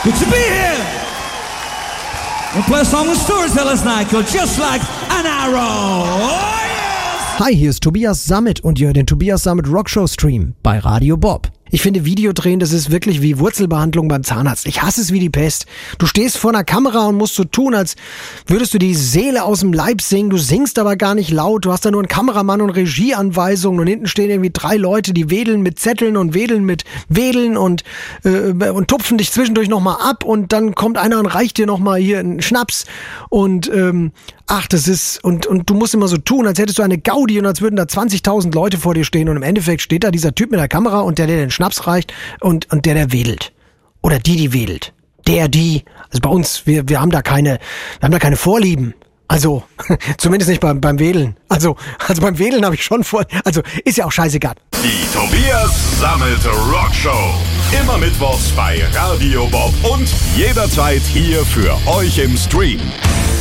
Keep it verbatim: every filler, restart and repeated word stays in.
Good to be here. We'll play a song with Storytellers Night called Just Like an Arrow. Oh, yes. Hi, hier ist Tobias Sammet und ihr hört den Tobias Sammet Rockshow Stream bei Radio Bob. Ich finde, Videodrehen, das ist wirklich wie Wurzelbehandlung beim Zahnarzt. Ich hasse es wie die Pest. Du stehst vor einer Kamera und musst so tun, als würdest du die Seele aus dem Leib singen. Du singst aber gar nicht laut. Du hast da nur einen Kameramann und Regieanweisungen und hinten stehen irgendwie drei Leute, die wedeln mit Zetteln und wedeln mit Wedeln und, äh, und tupfen dich zwischendurch nochmal ab und dann kommt einer und reicht dir nochmal hier einen Schnaps und ähm, ach, das ist, und, und du musst immer so tun, als hättest du eine Gaudi und als würden da zwanzigtausend Leute vor dir stehen und im Endeffekt steht da dieser Typ mit der Kamera und der, der den Schnaps reicht und, und der, der wedelt. Oder die, die wedelt. Der, die, also bei uns, wir, wir haben da keine, wir haben da keine Vorlieben. Also, zumindest nicht beim, beim Wedeln. Also, also beim Wedeln habe ich schon vor, also ist ja auch scheißegal. Die Tobias Sammet Rockshow. Immer mittwochs bei Radio Bob und jederzeit hier für euch im Stream.